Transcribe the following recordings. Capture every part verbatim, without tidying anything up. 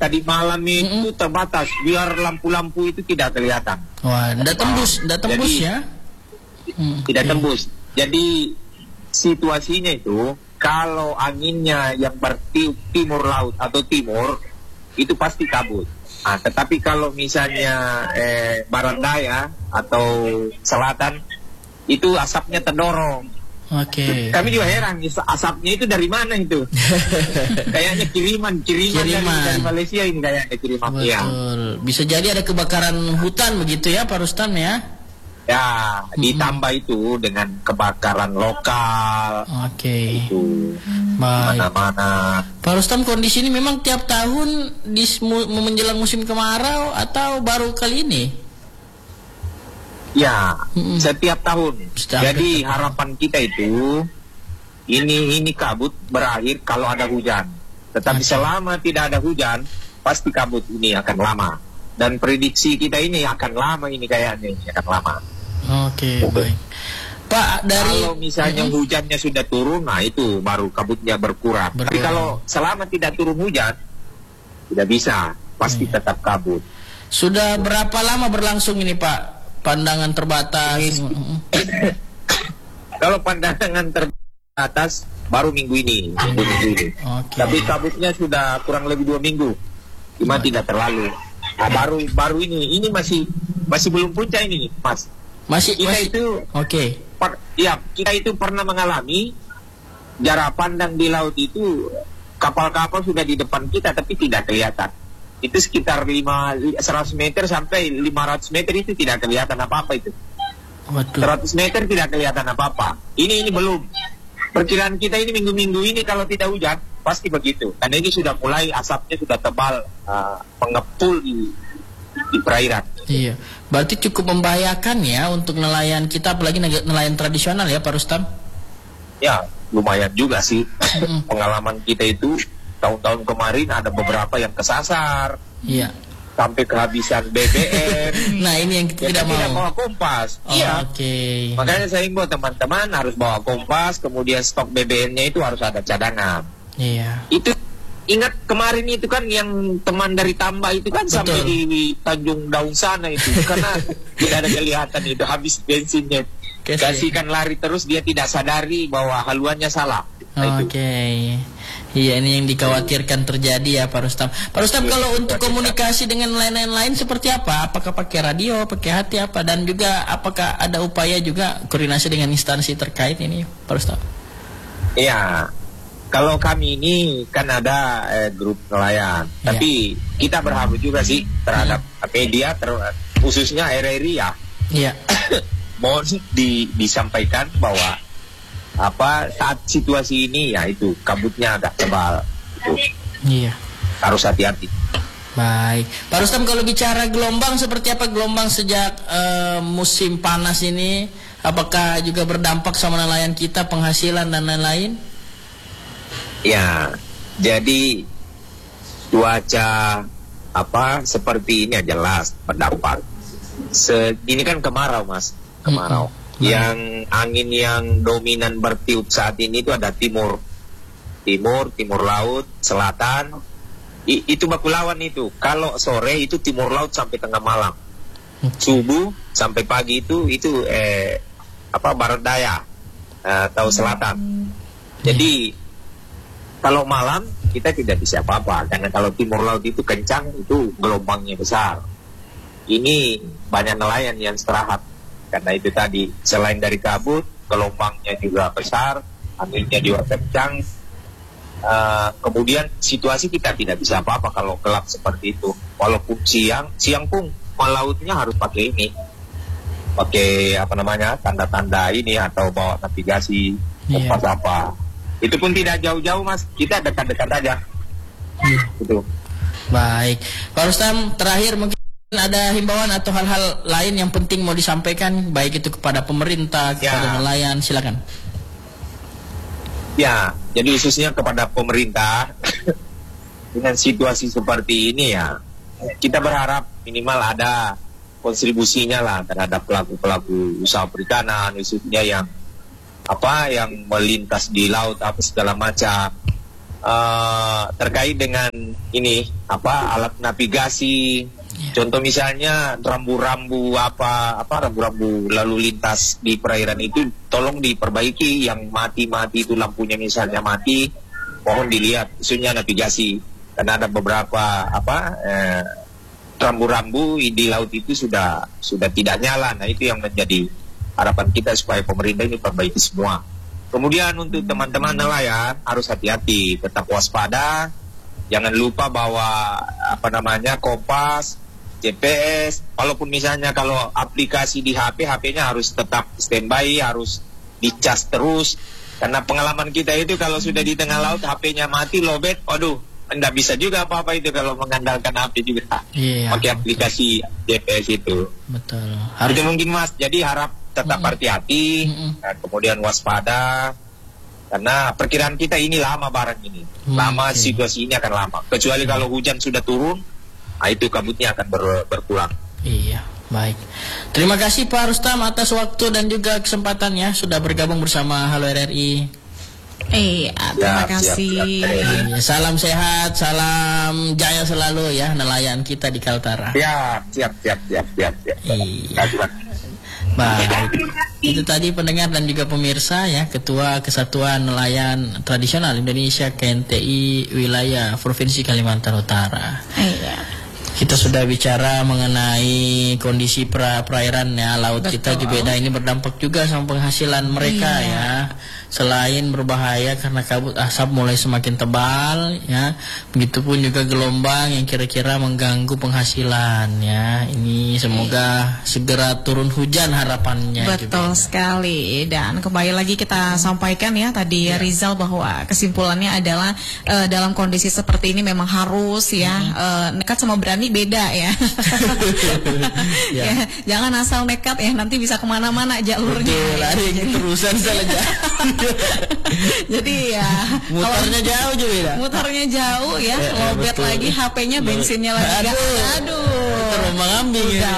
tadi malam itu Mm-mm. terbatas biar lampu-lampu itu tidak kelihatan. Wah, ndak tembus, ndak tembus Jadi, ya? Hmm, Tidak oke. tembus. Jadi situasinya itu kalau anginnya yang bertiup timur laut atau timur itu pasti kabut. Nah, tetapi kalau misalnya eh, barat daya atau selatan itu asapnya terdorong. Oke. Kami juga heran asapnya itu dari mana itu? Kayaknya kiriman, kiriman, Kiriman. Dari, dari Malaysia ini kayaknya kiriman. Iya. Betul. Bisa jadi ada kebakaran hutan begitu ya, Pak Rustam ya? Ya, ditambah itu dengan kebakaran lokal. Oke. Itu Baik. mana-mana. Pak Rustam, kondisi ini memang tiap tahun di mu- menjelang musim kemarau atau baru kali ini? Ya, Mm-mm. setiap tahun. Setiap Jadi tahun. harapan kita itu ini ini kabut berakhir kalau ada hujan. Tetapi Oke. selama tidak ada hujan, pasti kabut ini akan lama. Dan prediksi kita ini akan lama ini kayaknya ini akan lama. Oke, baik. Pak, dari Kalau misalnya Mm-mm. hujannya sudah turun, nah itu baru kabutnya berkurang. Tapi Berkurang. kalau selama tidak turun hujan, tidak bisa, pasti Iya. tetap kabut. Sudah berapa lama berlangsung ini, Pak? Pandangan terbatas. Ini- Mm-mm. Kalau pandangan terbatas baru minggu ini, minggu-minggu ini. Oke. Tapi kabutnya sudah kurang lebih dua minggu, cuma Baik. tidak terlalu. Nah, baru baru ini, ini masih masih belum puncak ini, Mas. Masih Kita masih itu, Oke. per, ya kita itu pernah mengalami jarak pandang di laut itu kapal-kapal sudah di depan kita tapi tidak kelihatan. Itu sekitar lima seratus meter sampai lima ratus meter itu tidak kelihatan apa-apa itu. Waduh. seratus meter tidak kelihatan apa-apa. Ini ini belum. Perkiraan kita ini minggu-minggu ini kalau tidak hujan pasti begitu. Karena ini sudah mulai asapnya sudah tebal uh, mengepul di, di perairan. Iya. Berarti cukup membahayakan ya untuk nelayan kita, apalagi neg- nelayan tradisional ya, Pak Rustam? Ya lumayan juga sih. Mm. Pengalaman kita itu tahun-tahun kemarin ada beberapa yang kesasar Iya. sampai kehabisan B B M. Nah, ini yang kita Ya, tidak kan tidak mau. bawa kompas. Oh, Iya. Oke. Makanya saya himbau teman-teman harus bawa kompas, kemudian stok B B M-nya itu harus ada cadangan. Iya. Itu ingat kemarin itu kan yang teman dari Tambak itu kan Betul. sampai di, di Tanjung Daun sana itu karena tidak ada kelihatan itu habis bensinnya. Kasihan. Kasihkan lari terus dia tidak sadari bahwa haluannya salah. Nah, Oke. itu. Iya, ini yang dikhawatirkan terjadi ya, Pak Rustam. Pak Rustam, Iya, kalau untuk dikhawatirkan. komunikasi dengan nelayan lain seperti apa? Apakah pakai radio, pakai hati apa? Dan juga apakah ada upaya juga koordinasi dengan instansi terkait ini, Pak Rustam? Iya. Kalau kami ini kan ada eh, grup nelayan, Iya. tapi kita berharap juga sih terhadap media, ter, khususnya R R I ya, Iya. mohon di, disampaikan bahwa apa saat situasi ini ya itu kabutnya agak tebal, itu Iya. harus hati-hati. Baik. Pak Rustam, kalau bicara gelombang, seperti apa gelombang sejak eh, musim panas ini? Apakah juga berdampak sama nelayan kita, penghasilan dan lain-lain? Ya, jadi cuaca apa seperti ini ya jelas berdampak. Se, ini kan kemarau mas, kemarau. Mm-mm. Yang angin yang dominan bertiup saat ini itu ada timur, timur, timur laut, selatan. I, itu baku lawan itu. Kalau sore itu timur laut sampai tengah malam, subuh sampai pagi itu itu eh, apa barat daya eh, atau selatan. Jadi kalau malam kita tidak bisa apa-apa karena kalau timur laut itu kencang itu gelombangnya besar. Ini banyak nelayan yang istirahat karena itu tadi selain dari kabut gelombangnya juga besar, anginnya juga kencang. Uh, kemudian situasi kita tidak bisa apa-apa kalau gelap seperti itu. Walaupun siang, siang pun melautnya harus pakai ini, pakai apa namanya tanda-tanda ini atau bawa navigasi Iya. kompas apa. Itu pun tidak jauh-jauh mas, kita dekat-dekat aja. Iya. Gitu. Baik, Pak Rustam, terakhir mungkin ada himbauan atau hal-hal lain yang penting mau disampaikan, baik itu kepada pemerintah, kepada Ya. nelayan, silakan. Ya, jadi khususnya kepada pemerintah dengan situasi seperti ini ya, kita berharap minimal ada kontribusinya lah terhadap pelaku-pelaku usaha perikanan, khususnya yang apa yang melintas di laut apa segala macam. uh, terkait dengan ini apa alat navigasi. Contoh misalnya rambu-rambu apa apa rambu-rambu lalu lintas di perairan itu tolong diperbaiki, yang mati-mati itu lampunya misalnya mati, mohon dilihat khususnya navigasi, karena ada beberapa apa eh, rambu-rambu di laut itu sudah sudah tidak nyala. Nah, itu yang menjadi harapan kita supaya pemerintah ini perbaiki semua. Kemudian untuk teman-teman nelayan harus hati-hati, tetap waspada, jangan lupa bawa apa namanya kompas, G P S, walaupun misalnya kalau aplikasi di H P, H P-nya harus tetap standby, harus dicas terus. Karena pengalaman kita itu kalau sudah di tengah laut, H P-nya mati, lowbat, waduh, enggak bisa juga apa-apa itu kalau mengandalkan H P juga. Iya, pakai aplikasi G P S itu. Betul. Harus itu mungkin Mas, jadi harap tetap hati-hati, mm-hmm. dan kemudian waspada. Karena perkiraan kita ini lama barang ini. Mm-hmm. Lama, situasi ini akan lama. Kecuali kalau hujan sudah turun, nah itu kabutnya akan ber, berkurang. Iya, baik. Terima kasih Pak Rustam atas waktu dan juga kesempatannya sudah bergabung bersama Halo R R I. Eh, terima siap, kasih. Siap, siap. Salam sehat, salam jaya selalu ya nelayan kita di Kaltara. Siap, siap, siap, siap, siap. siap. Iya. Baik, itu tadi pendengar dan juga pemirsa ya, Ketua Kesatuan Nelayan Tradisional Indonesia K N T I Wilayah Provinsi Kalimantan Utara. Iya. Kita sudah bicara mengenai kondisi pra perairan ya, laut Betul. Kita di Beda ini berdampak juga sama penghasilan mereka iya. ya. Selain berbahaya karena kabut asap mulai semakin tebal ya, begitupun juga gelombang yang kira-kira mengganggu penghasilan ya. Ini semoga segera turun hujan harapannya. Betul juga. Sekali. Dan kembali lagi kita sampaikan ya tadi ya. Rizal bahwa kesimpulannya adalah uh, dalam kondisi seperti ini memang harus ya hmm. uh, nekat sama berani beda ya. ya. ya jangan asal nekat ya, nanti bisa kemana-mana jalurnya. Betul, lari terusan saja. Jadi ya mutarnya jauh juga ya. Mutarnya jauh ya, ya lobet ya, lagi H P-nya bensinnya lagi. Aduh, aduh. Terombang ambing ya.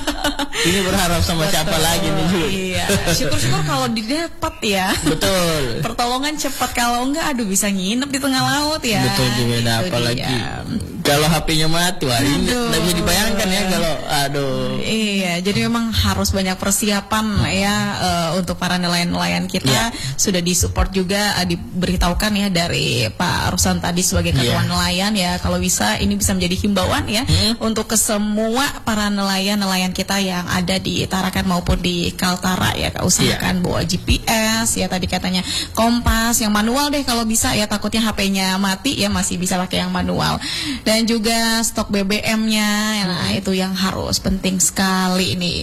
Ini berharap sama Betul. Siapa lagi nih juga. Iya. Syukur-syukur kalau didapat ya. Betul. Pertolongan cepat, kalau enggak aduh bisa nginep di tengah laut ya. Betul juga, apalagi dia. Kalau H P-nya mati, wah ini tidak bisa dibayangkan ya kalau aduh. Iya, jadi memang harus banyak persiapan ya uh, untuk para nelayan-nelayan kita. Ya. Sudah disupport juga, uh, diberitahukan ya dari Pak Rustam tadi sebagai ketua yeah. nelayan ya, kalau bisa ini bisa menjadi himbauan ya hmm. untuk ke semua para nelayan-nelayan kita yang ada di Tarakan maupun di Kaltara ya, usahakan yeah. bawa G P S ya, tadi katanya kompas yang manual deh kalau bisa ya, takutnya H P-nya mati ya, masih bisa pakai yang manual. Dan juga stok B B M-nya ya, nah hmm. itu yang harus penting sekali ini.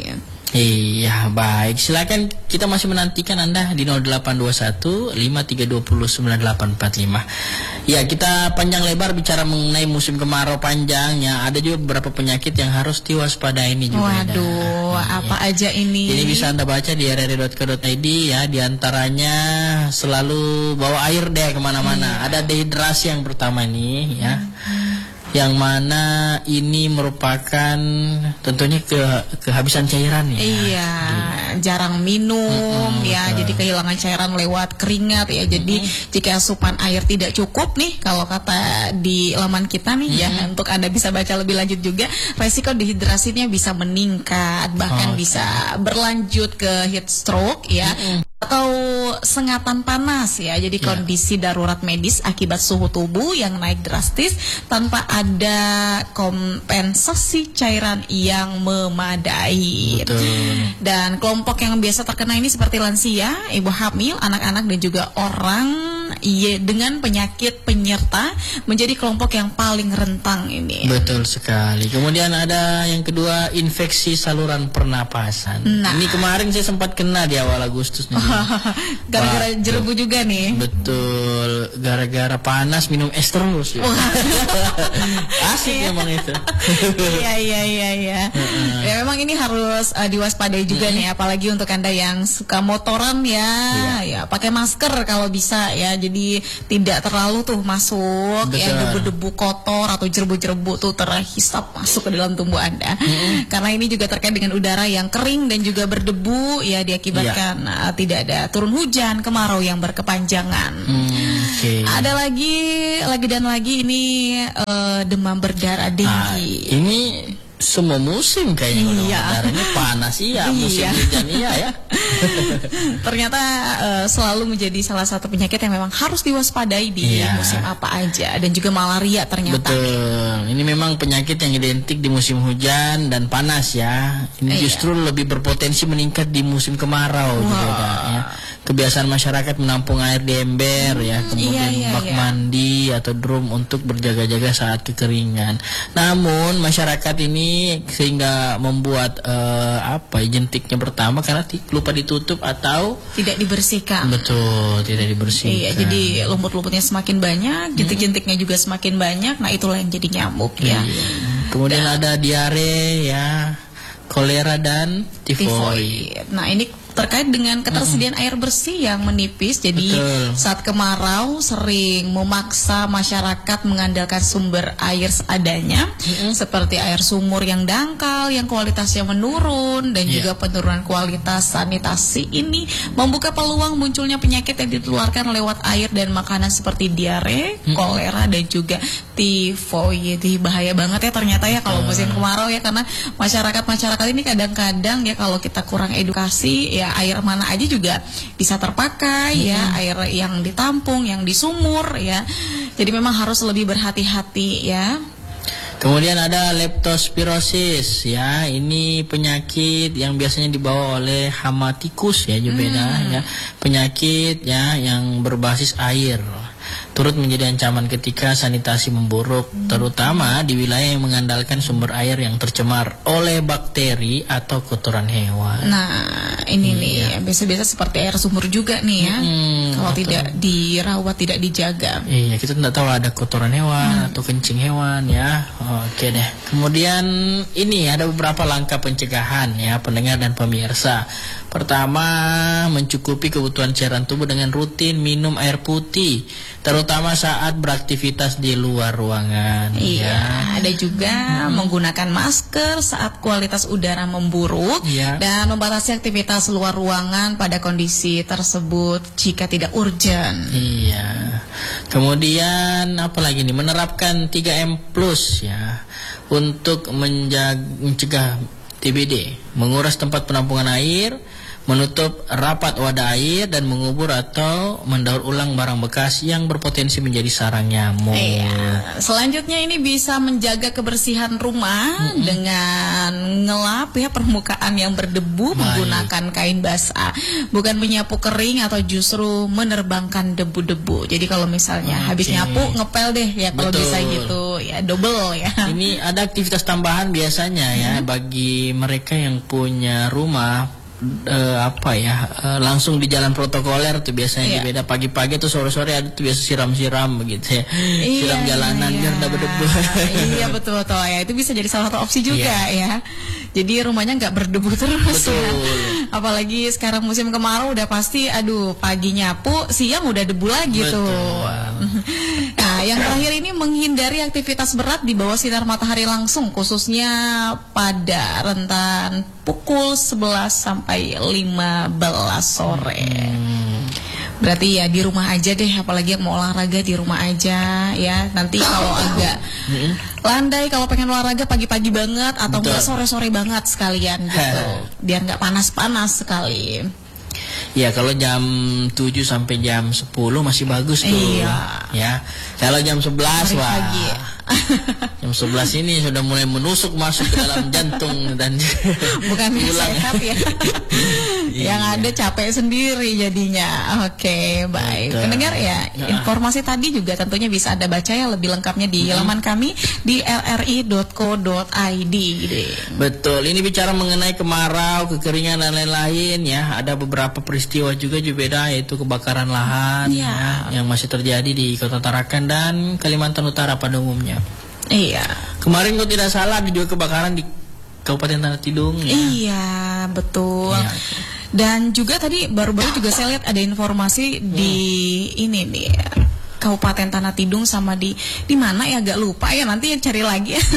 Iya, baik. Silakan, kita masih menantikan Anda di nol delapan dua satu lima tiga dua nol sembilan delapan empat lima. Ya, kita panjang lebar bicara mengenai musim kemarau panjangnya. Ada juga beberapa penyakit yang harus diwaspadai ini juga. Waduh, ada. Apa ya. aja ini? Ini bisa Anda baca di r r i dot co dot i d ya. Di antaranya selalu bawa air deh kemana-mana. Hmm. Ada dehidrasi yang pertama nih ya. Hmm. Yang mana ini merupakan tentunya ke kehabisan cairan ya. Iya, di, jarang minum mm-hmm, ya, betul. Jadi kehilangan cairan lewat keringat ya. Jadi mm-hmm. jika asupan air tidak cukup nih, kalau kata di laman kita nih mm-hmm. ya, untuk Anda bisa baca lebih lanjut juga, resiko dehidrasinya bisa meningkat, bahkan oh. bisa berlanjut ke heat stroke ya. Mm-hmm. Atau sengatan panas ya, jadi yeah. kondisi darurat medis akibat suhu tubuh yang naik drastis tanpa ada kompensasi cairan yang memadai. Betul. Dan kelompok yang biasa terkena ini seperti lansia, ibu hamil, anak-anak dan juga orang iya dengan penyakit penyerta menjadi kelompok yang paling rentang ini. Betul sekali. Kemudian ada yang kedua, infeksi saluran pernapasan. Nah. Ini kemarin saya sempat kena di awal Agustus nih. Gara-gara jerugu juga nih. Betul, gara-gara panas minum es terus. Ya. Asik memang itu. Iya iya iya iya. Ya memang ini harus uh, diwaspadai juga mm-hmm. nih, apalagi untuk Anda yang suka motoran ya, yeah. ya pakai masker kalau bisa ya. Jadi tidak terlalu tuh masuk Betul. ya debu-debu kotor atau jerubu-jerubu tuh terhisap masuk ke dalam tubuh Anda. Mm-hmm. Karena ini juga terkait dengan udara yang kering dan juga berdebu ya, diakibatkan yeah. uh, tidak ada turun hujan, kemarau yang berkepanjangan. Hmm, Okay. Ada lagi, lagi dan lagi ini uh, demam berdarah denggi. Ah, ini semua musim kayaknya. Iya. Ini panas iya, musim Iya. hujan iya ya. Ternyata uh, selalu menjadi salah satu penyakit yang memang harus diwaspadai di Iya. musim apa aja, dan juga malaria ternyata. Betul. Ini memang penyakit yang identik di musim hujan dan panas ya. Ini Iya. justru lebih berpotensi meningkat di musim kemarau Wah. juga ya. Kebiasaan masyarakat menampung air di ember ya, kemudian iya, iya, bak iya. mandi atau drum untuk berjaga-jaga saat kekeringan. Namun masyarakat ini sehingga membuat eh, apa ya, jentiknya pertama karena ti- lupa ditutup atau Tidak dibersihkan. betul tidak dibersihkan. Iya, jadi lumut-lumutnya semakin banyak, jentik-jentiknya juga semakin banyak. Nah, itulah yang jadi nyamuk ya. Iya. Kemudian ada diare ya, kolera dan tifoid. Tifoid. Nah, ini terkait dengan ketersediaan air bersih yang menipis. Jadi Betul. saat kemarau sering memaksa masyarakat mengandalkan sumber air seadanya, seperti air sumur yang dangkal, yang kualitasnya menurun, dan Iya. juga penurunan kualitas sanitasi ini membuka peluang munculnya penyakit yang ditularkan lewat air dan makanan seperti diare, kolera, dan juga tifoid. Jadi bahaya banget ya ternyata ya kalau musim kemarau ya, karena masyarakat-masyarakat ini kadang-kadang ya kalau kita kurang edukasi ya, air mana aja juga bisa terpakai ya, air yang ditampung, yang di sumur ya. Jadi memang harus lebih berhati-hati ya. Kemudian ada leptospirosis ya, ini penyakit yang biasanya dibawa oleh hama tikus ya, Jubeda ya. Penyakit ya yang berbasis air. Turut menjadi ancaman ketika sanitasi memburuk, terutama di wilayah yang mengandalkan sumber air yang tercemar oleh bakteri atau kotoran hewan. Nah, ini nih biasa-biasa seperti air sumur juga nih ya. Hmm, Kalau atau- tidak dirawat, tidak dijaga. Iya, kita tidak tahu ada kotoran hewan atau kencing hewan ya. Oke deh. Kemudian ini ada beberapa langkah pencegahan ya, pendengar dan pemirsa. Pertama, mencukupi kebutuhan cairan tubuh dengan rutin minum air putih, terutama saat beraktivitas di luar ruangan. Iya, Ya. ada juga menggunakan masker saat kualitas udara memburuk, Iya. dan membatasi aktivitas luar ruangan pada kondisi tersebut jika tidak urgent. Iya. Kemudian apa lagi nih? Menerapkan tiga M plus ya untuk menjaga, mencegah T B D, menguras tempat penampungan air, menutup rapat wadah air, dan mengubur atau mendaur ulang barang bekas yang berpotensi menjadi sarang nyamuk. Iya. Selanjutnya ini bisa menjaga kebersihan rumah dengan ngelap ya permukaan yang berdebu Baik. menggunakan kain basah, bukan menyapu kering atau justru menerbangkan debu-debu. Jadi kalau misalnya Oke. habis nyapu ngepel deh ya, kalau Betul. bisa gitu ya, double ya. Ini ada aktivitas tambahan biasanya ya bagi mereka yang punya rumah eh, apa ya eh, langsung di jalan protokoler tuh biasanya. Iya. Beda pagi-pagi tuh sore-sore ada tuh biasa siram-siram begitu ya. Siram jalanan iya. biar enggak berdebu. Iya, betul betul ya, itu bisa jadi salah satu opsi juga ya. Jadi rumahnya nggak berdebu terus Betul. ya. Apalagi sekarang musim kemarau udah pasti, aduh, pagi nyapu, siang udah debu lagi Betul. tuh. Nah, yang terakhir ini menghindari aktivitas berat di bawah sinar matahari langsung, khususnya pada rentan pukul sebelas sampai lima belas sore. Berarti ya di rumah aja deh, apalagi yang mau olahraga di rumah aja ya. Nanti kalau agak landai, kalau pengen olahraga pagi-pagi banget atau Betul. enggak sore-sore banget sekalian gitu, biar nggak panas-panas sekali. Ya kalau jam tujuh sampai jam sepuluh masih bagus tuh. Iya. Ya. Kalau jam sebelas Hari wah. pagi. Jam sebelas ini sudah mulai menusuk masuk ke dalam jantung dan Bukan tulang. sehat ya. Yang Iya. ada capek sendiri jadinya. Oke, baik. Betul. Pendengar ya, Ya. informasi tadi juga tentunya bisa Anda baca ya lebih lengkapnya di laman kami di l r i dot co dot i d. Betul, ini bicara mengenai kemarau, kekeringan dan lain-lain ya. Ada beberapa peristiwa juga juga yaitu kebakaran lahan Ya. ya, yang masih terjadi di Kota Tarakan dan Kalimantan Utara pada umumnya. Iya. Kemarin kalau tidak salah ada juga kebakaran di Kabupaten Tanah Tidung ya. Iya, betul. Iya. Dan juga tadi baru-baru juga saya lihat ada informasi di ini nih, Kabupaten Tanah Tidung sama di di mana ya, agak lupa ya, nanti yang cari lagi ya.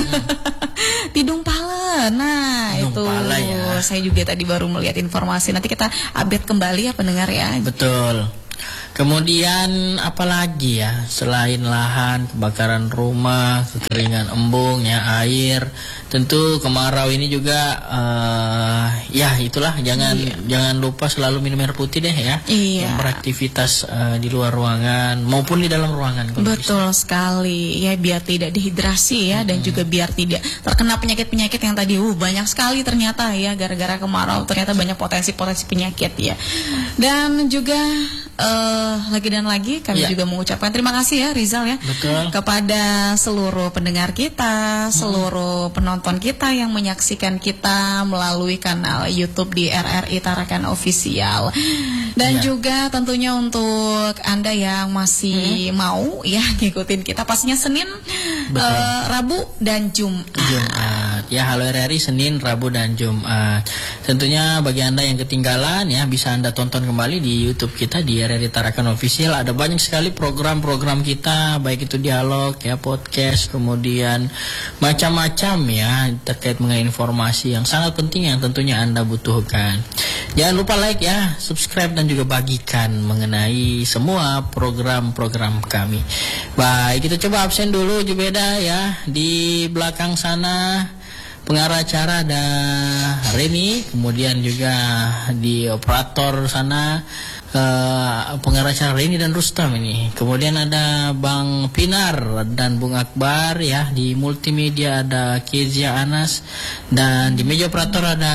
Tidung Pala. Nah, Tidung itu Pala ya. saya juga tadi baru melihat informasi. Nanti kita update kembali ya pendengar ya. Betul. Kemudian apalagi ya, selain lahan, kebakaran rumah, kekeringan embung ya, air, tentu kemarau ini juga uh, ya itulah, jangan iya. jangan lupa selalu minum air putih deh ya. Iya. Yang beraktivitas uh, di luar ruangan maupun di dalam ruangan. Betul bisa. Sekali ya, biar tidak dehidrasi ya, hmm. dan juga biar tidak terkena penyakit-penyakit yang tadi uh banyak sekali ternyata ya, gara-gara kemarau ternyata banyak potensi-potensi penyakit ya. Dan juga uh, lagi dan lagi kami ya. juga mengucapkan terima kasih ya Rizal ya. Betul. Kepada seluruh pendengar kita, seluruh hmm. penonton kita yang menyaksikan kita melalui kanal YouTube di R R I Tarakan Official. Dan ya. juga tentunya untuk Anda yang masih hmm. mau ya ngikutin kita, pastinya Senin, uh, Rabu dan Jumat. Jumat. Ya, halo R R I Senin, Rabu dan Jumat. Tentunya bagi Anda yang ketinggalan ya, bisa Anda tonton kembali di YouTube kita di R R I Tarakan Official. Ada banyak sekali program-program kita, baik itu dialog ya, podcast, kemudian macam-macam ya terkait mengenai informasi yang sangat penting yang tentunya Anda butuhkan. Jangan lupa like ya, subscribe dan juga bagikan mengenai semua program-program kami. Baik, kita coba absen dulu Jubeda ya. Di belakang sana pengarah acara ada Reni, kemudian juga di operator sana uh, pengarah acara Reni dan Rustam ini. Kemudian ada Bang Pinar dan Bung Akbar ya. Di multimedia ada Kezia Anas, dan di meja operator ada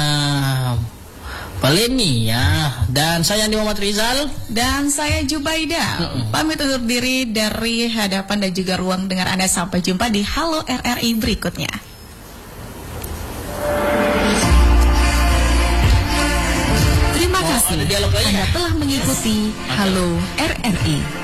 Paleni ya. Dan saya Andi Muhammad Rizal. Dan saya Jubaida. Mm-mm. Pamit undur diri dari hadapan dan juga ruang dengar Anda. Sampai jumpa di Halo R R I berikutnya. Terima kasih Anda telah mengikuti Halo R R I.